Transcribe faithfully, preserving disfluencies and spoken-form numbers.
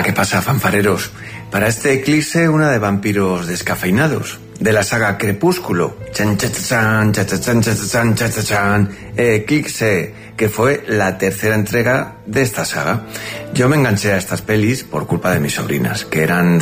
¿qué pasa, fanfareros? Para este eclipse, una de vampiros descafeinados, de la saga Crepúsculo. Chan, chan, chan, chan, chan, chan, chan, chan, Eclipse, que fue la tercera entrega de esta saga. Yo me enganché a estas pelis por culpa de mis sobrinas, que eran